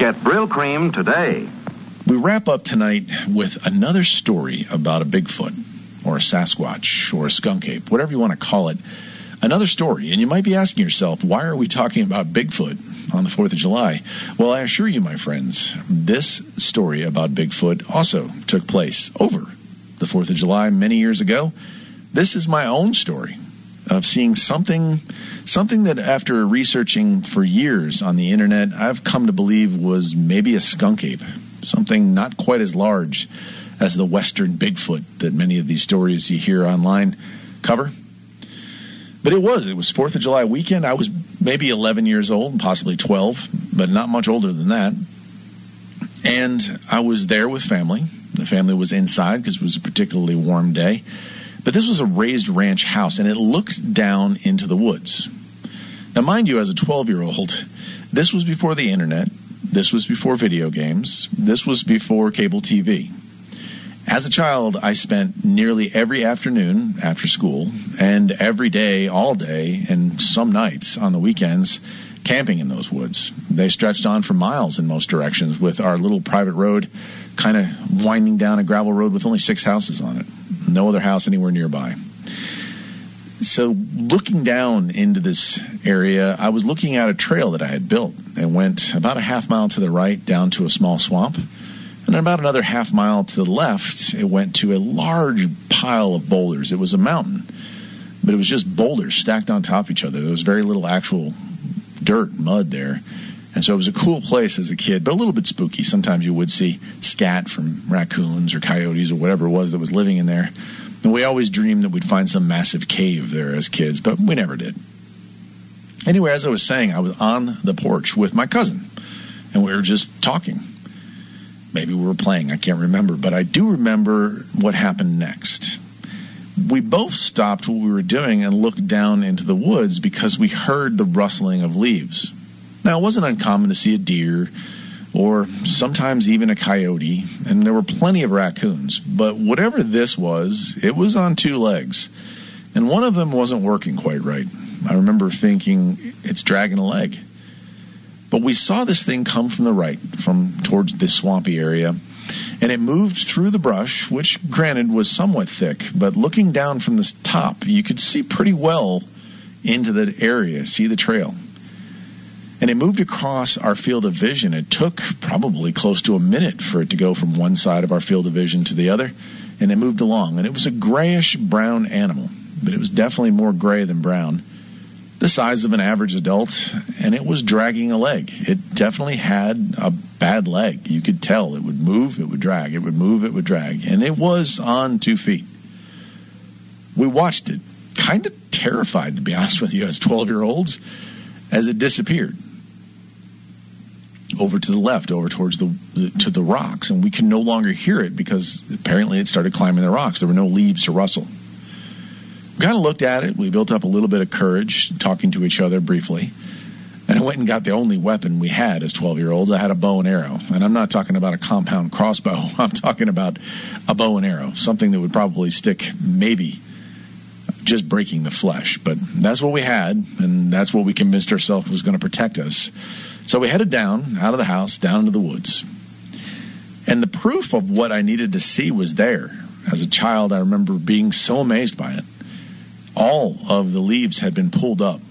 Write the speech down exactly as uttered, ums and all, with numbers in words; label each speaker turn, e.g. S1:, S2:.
S1: Get Brill Cream today.
S2: We wrap up tonight with another story about a Bigfoot, or a Sasquatch, or a skunk ape, whatever you want to call it. Another story, and you might be asking yourself, why are we talking about Bigfoot on the fourth of July? Well, I assure you, my friends, this story about Bigfoot also took place over the fourth of July many years ago. This is my own story of seeing something something that after researching for years on the internet, I've come to believe was maybe a skunk ape, something not quite as large as the Western Bigfoot that many of these stories you hear online cover. But it was. It was fourth of July weekend. I was maybe eleven years old, possibly twelve, but not much older than that. And I was there with family. The family was inside because it was a particularly warm day. But this was a raised ranch house, and it looked down into the woods. Now, mind you, as a twelve-year-old, this was before the internet. This was before video games. This was before cable T V. As a child, I spent nearly every afternoon after school and every day, all day, and some nights on the weekends camping in those woods. They stretched on for miles in most directions, with our little private road kind of winding down a gravel road with only six houses on it. No other house anywhere nearby. So looking down into this area, I was looking at a trail that I had built. It went about a half mile to the right down to a small swamp. And then about another half mile to the left, it went to a large pile of boulders. It was a mountain, but it was just boulders stacked on top of each other. There was very little actual dirt, mud there. And so it was a cool place as a kid, but a little bit spooky. Sometimes you would see scat from raccoons or coyotes or whatever it was that was living in there. And we always dreamed that we'd find some massive cave there as kids, but we never did. Anyway, as I was saying, I was on the porch with my cousin, and we were just talking. Maybe we were playing, I can't remember, but I do remember what happened next. We both stopped what we were doing and looked down into the woods because we heard the rustling of leaves. Now, it wasn't uncommon to see a deer or sometimes even a coyote, and there were plenty of raccoons. But whatever this was, it was on two legs, and one of them wasn't working quite right. I remember thinking, it's dragging a leg. But we saw this thing come from the right, from towards this swampy area, and it moved through the brush, which, granted, was somewhat thick, but looking down from the top, you could see pretty well into the area, see the trail. And it moved across our field of vision. It took probably close to a minute for it to go from one side of our field of vision to the other, and it moved along. And it was a grayish-brown animal, but it was definitely more gray than brown, the size of an average adult, and it was dragging a leg. It definitely had a bad leg. You could tell. It would move, it would drag, it would move, it would drag, and it was on two feet. We watched it, kind of terrified, to be honest with you, as twelve-year-olds, as it disappeared over to the left, over towards the, the to the rocks, and we could no longer hear it because apparently it started climbing the rocks. There were no leaves to rustle. We kind of looked at it. We built up a little bit of courage, talking to each other briefly, and I went and got the only weapon we had as twelve-year-olds. I had a bow and arrow, and I'm not talking about a compound crossbow. I'm talking about a bow and arrow, something that would probably stick maybe just breaking the flesh. But that's what we had, and that's what we convinced ourselves was going to protect us. So we headed down, out of the house, down into the woods. And the proof of what I needed to see was there. As a child, I remember being so amazed by it. All of the leaves had been pulled up